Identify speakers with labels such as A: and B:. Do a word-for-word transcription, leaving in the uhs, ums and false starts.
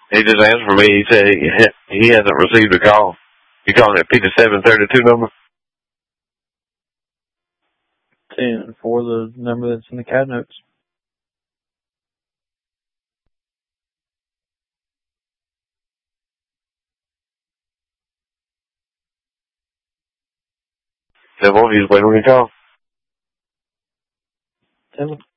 A: He just answered for me. He said he, he hasn't received a call. You calling that fifty-seven thirty-two number?
B: ten for the number that's in the cat notes.
A: Then what if he's waiting on your call?
B: Tell him.